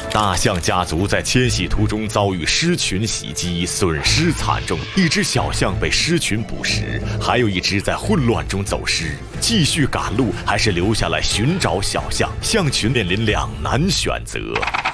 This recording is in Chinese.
大象家族在迁徙途中遭遇狮群袭击，损失惨重。一只小象被狮群捕食，还有一只在混乱中走失。继续赶路，还是留下来寻找小象？象群面临两难选择。